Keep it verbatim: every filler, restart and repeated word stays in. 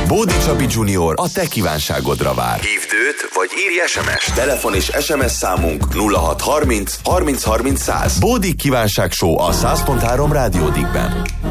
Bódi Csabi Junior a te kívánságodra vár. Hívd őt, vagy írj es em es. Telefon és es em es számunk nulla hat harminc harminc harminc száz. Bódi kívánság show a száz pont három Rádió Digben.